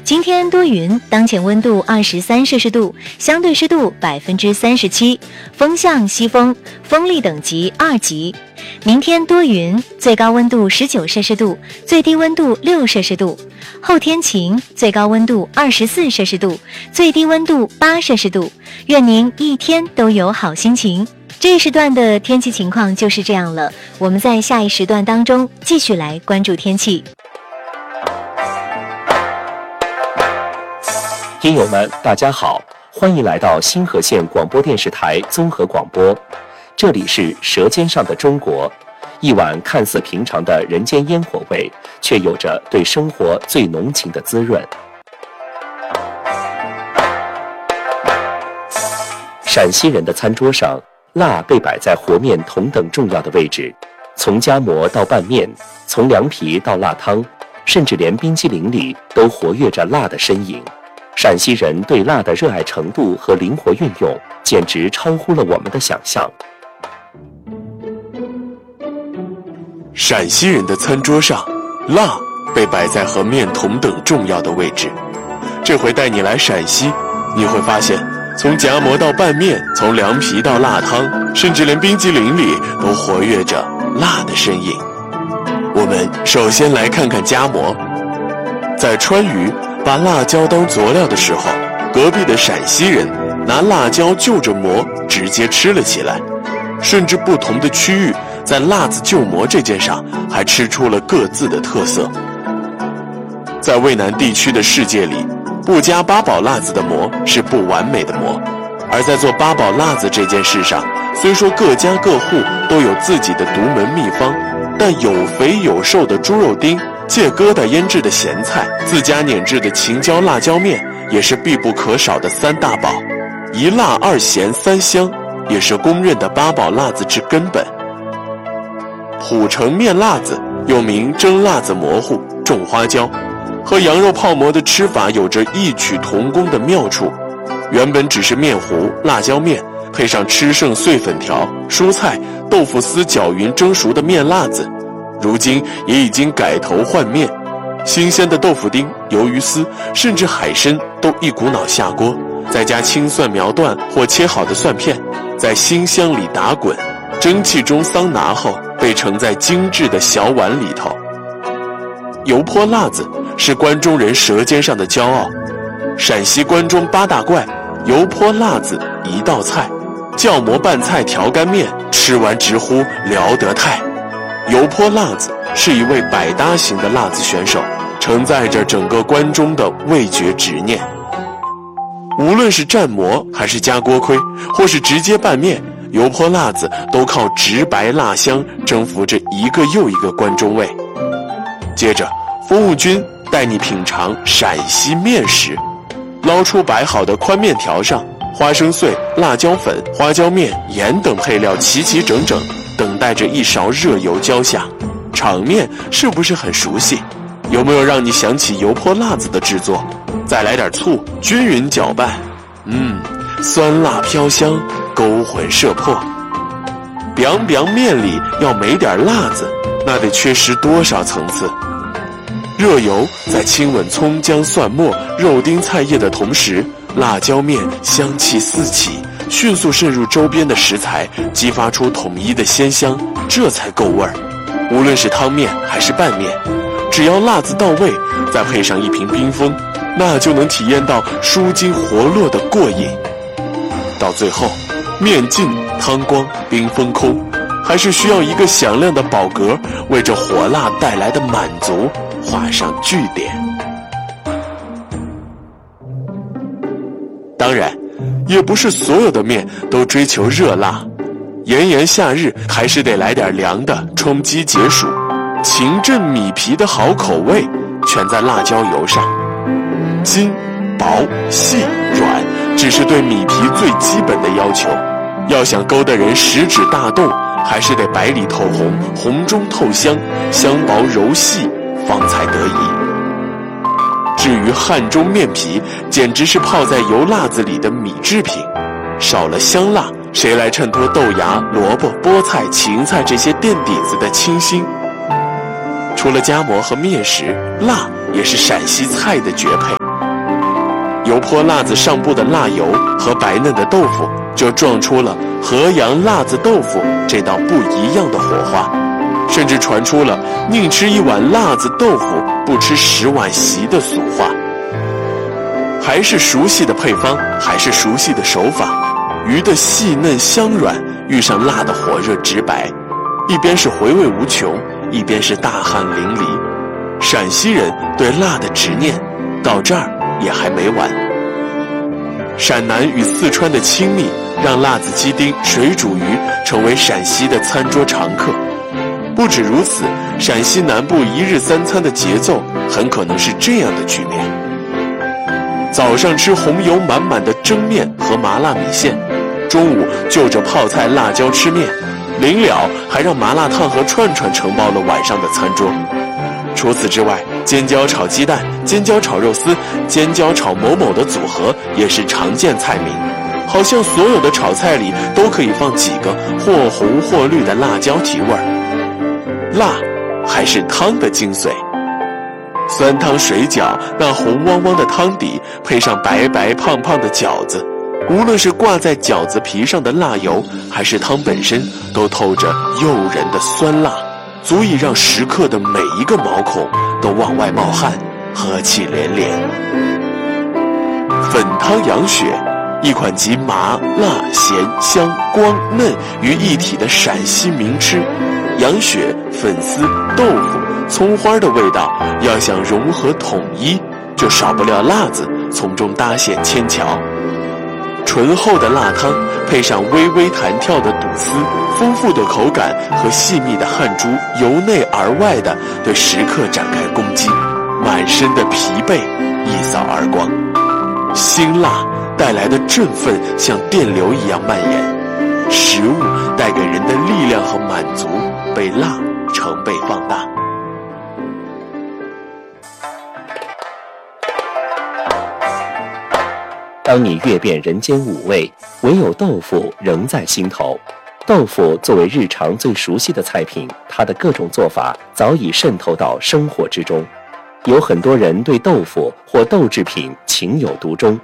今天多云，当前温度23摄氏度，相对湿度37%，风向西风，风力等级2级。明天多云，最高温度19摄氏度，最低温度6摄氏度。后天晴，最高温度24摄氏度，最低温度8摄氏度。愿您一天都有好心情。这一时段的天气情况就是这样了，我们在下一时段当中继续来关注天气。 听友们，大家好，欢迎来到新河县广播电视台综合广播，这里是《舌尖上的中国》，一碗看似平常的人间烟火味，却有着对生活最浓情的滋润。陕西人的餐桌上，辣被摆在和面同等重要的位置，从夹馍到拌面，从凉皮到辣汤，甚至连冰激凌里都活跃着辣的身影。陕西人对辣的热爱程度和灵活运用，简直超乎了我们的想象。 陕西人的餐桌上，辣被摆在和面同等重要的位置。这回带你来陕西，你会发现，从夹馍到拌面，从凉皮到辣汤，甚至连冰激凌里都活跃着辣的身影。我们首先来看看夹馍。在川渝把辣椒当佐料的时候，隔壁的陕西人拿辣椒就着馍直接吃了起来，甚至不同的区域在辣子就馍这件上还吃出了各自的特色。在渭南地区的世界里，不加八宝辣子的馍是不完美的馍，而在做八宝辣子这件事上，虽说各家各户都有自己的独门秘方，但有肥有瘦的猪肉丁，借疙瘩腌制的咸菜，自家碾制的青椒辣椒面，也是必不可少的三大宝。一辣二咸三香，也是公认的八宝辣子之根本。蒲城面辣子又名蒸辣子模糊、种花椒，和羊肉泡馍的吃法有着异曲同工的妙处。原本只是面糊、辣椒面，配上吃剩碎粉条、蔬菜、豆腐丝搅匀蒸熟的面辣子，如今也已经改头换面，新鲜的豆腐丁、鱿鱼丝，甚至海参都一股脑下锅，再加青蒜苗段或切好的蒜片，在辛香里打滚，蒸汽中桑拿后被盛在精致的小碗里头。油泼辣子是关中人舌尖上的骄傲，陕西关中八大怪，油泼辣子一道菜，酵馍拌菜调干面，吃完直呼了得太。油泼辣子是一位百搭型的辣子选手，承载着整个关中的味觉执念。无论是蘸馍还是加锅盔，或是直接拌面，油泼辣子都靠直白辣香征服着一个又一个关中胃。接着风务君带你品尝陕西面食，捞出摆好的宽面条上，花生碎、辣椒粉、花椒面、盐等配料齐齐整整，等待着一勺热油浇下。场面是不是很熟悉？有没有让你想起油泼辣子的制作？再来点醋，均匀搅拌，酸辣飘香，勾魂摄魄。biang biang面里要没点辣子，那得缺失多少层次？热油在亲吻葱姜蒜末、肉丁菜叶的同时，辣椒面香气四起，迅速渗入周边的食材，激发出统一的鲜香，这才够味儿。无论是汤面还是拌面，只要辣子到位，再配上一瓶冰峰，那就能体验到舒筋活络的过瘾。到最后，面尽汤光，冰封空，还是需要一个响亮的饱嗝，为这火辣带来的满足画上句点。当然，也不是所有的面都追求热辣，炎炎夏日还是得来点凉的，充饥解暑。秦镇米皮的好口味全在辣椒油上，筋、薄、细、软，只是对米皮最基本的要求。要想勾得人食指大动，还是得白里透红，红中透香，香薄柔细，方才得宜。至于汉中面皮，简直是泡在油辣子里的米制品，少了香辣，谁来衬托豆芽、萝卜、菠菜、芹菜这些垫底子的清新？除了夹馍和面食，辣也是陕西菜的绝配。 油泼辣子上部的辣油和白嫩的豆腐，就撞出了河阳辣子豆腐这道不一样的火花，甚至传出了宁吃一碗辣子豆腐，不吃10碗席的俗话。还是熟悉的配方，还是熟悉的手法，鱼的细嫩香软遇上辣的火热直白，一边是回味无穷，一边是大汗淋漓。陕西人对辣的执念到这儿也还没完。陕南与四川的亲密，让辣子鸡丁、水煮鱼成为陕西的餐桌常客。不止如此，陕西南部1日3餐的节奏很可能是这样的局面：早上吃红油满满的蒸面和麻辣米线，中午就着泡菜辣椒吃面，临了还让麻辣烫和串串承包了晚上的餐桌。除此之外，尖椒炒鸡蛋、尖椒炒肉丝、尖椒炒某某的组合也是常见菜名，好像所有的炒菜里都可以放几个或红或绿的辣椒提味儿。辣还是汤的精髓，酸汤水饺那红汪汪的汤底，配上白白胖胖的饺子，无论是挂在饺子皮上的辣油，还是汤本身，都透着诱人的酸辣，足以让食客的每一个毛孔都往外冒汗，喝气连连。粉汤羊血，一款集麻、辣、咸、香、光、嫩于一体的陕西名吃。羊血、粉丝、豆腐、葱花的味道要想融合统一，就少不了辣子从中搭线牵桥。醇厚的辣汤配上微微弹跳的肚丝，丰富的口感和细密的汗珠由内而外的对食客展开攻击，满身的疲惫一扫而光。辛辣带来的振奋像电流一样蔓延，食物带给人的力量和满足被辣成倍放大。 当你阅遍人间五味，唯有豆腐仍在心头。豆腐作为日常最熟悉的菜品，它的各种做法早已渗透到生活之中。有很多人对豆腐或豆制品情有独钟。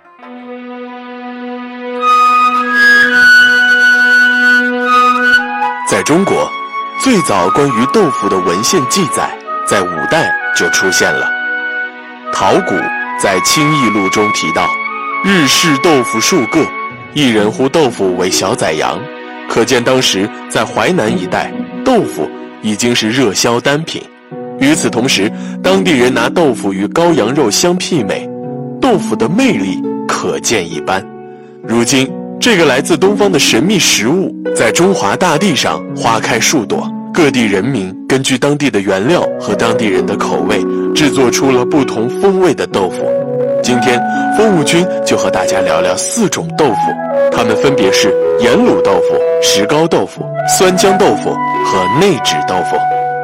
在中国，最早关于豆腐的文献记载在5代就出现了。陶谷在《清异录》中提到，日式豆腐数个，一人呼豆腐为小宰羊，可见当时在淮南一带，豆腐已经是热销单品。与此同时，当地人拿豆腐与羔羊肉相媲美，豆腐的魅力可见一斑。如今，这个来自东方的神秘食物，在中华大地上花开数朵，各地人民根据当地的原料和当地人的口味，制作出了不同风味的豆腐。今天，风物君就和大家聊聊4种豆腐，它们分别是盐卤豆腐、石膏豆腐、酸浆豆腐和内酯豆腐。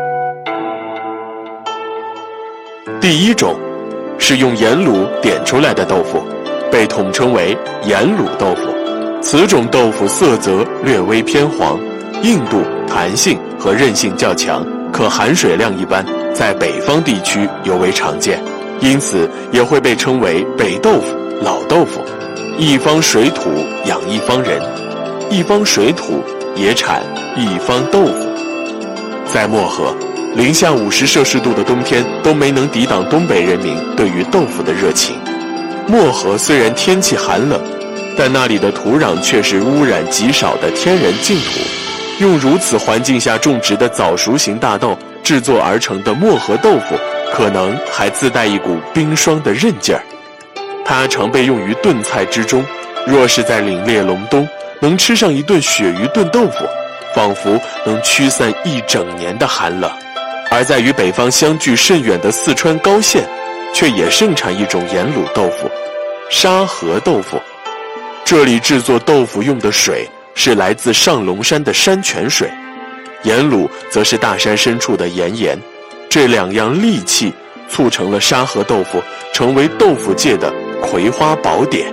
第1种是用盐卤点出来的豆腐，被统称为盐卤豆腐。此种豆腐色泽略微偏黄，硬度、弹性和韧性较强，可含水量一般，在北方地区尤为常见，因此也会被称为北豆腐、老豆腐。一方水土养一方人，一方水土也产一方豆腐。在漠河，零下50摄氏度的冬天都没能抵挡东北人民对于豆腐的热情。漠河虽然天气寒冷，但那里的土壤却是污染极少的天然净土。用如此环境下种植的早熟型大豆制作而成的漠河豆腐，可能还自带一股冰霜的韧劲儿。它常被用于炖菜之中，若是在凛冽隆冬，能吃上一顿鳕鱼炖豆腐，仿佛能驱散一整年的寒冷。而在与北方相距甚远的四川高县，却也盛产一种盐卤豆腐——沙河豆腐。这里制作豆腐用的水是来自上龙山的山泉水，盐卤则是大山深处的岩盐。这2样利器促成了沙河豆腐成为豆腐界的葵花宝典。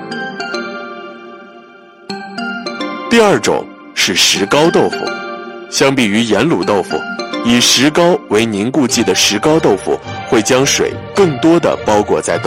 第2种是石膏豆腐。相比于盐卤豆腐，以石膏为凝固剂的石膏豆腐会将水更多地包裹在豆